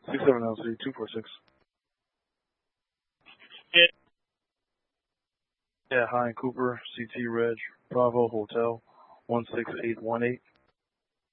67LC 246. Yeah, hi, Cooper, CT Reg, Bravo Hotel, 16818.